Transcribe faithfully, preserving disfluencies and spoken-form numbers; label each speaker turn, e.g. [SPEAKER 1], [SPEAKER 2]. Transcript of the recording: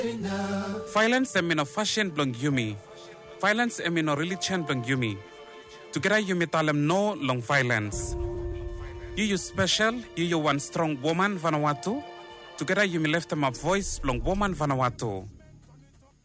[SPEAKER 1] Violence em no fashion blong yumi. Violence em no religion blong yumi. Together yumi talem no long violence. You you special, you you one strong woman Vanuatu. Together yumi left them a voice blong woman Vanuatu.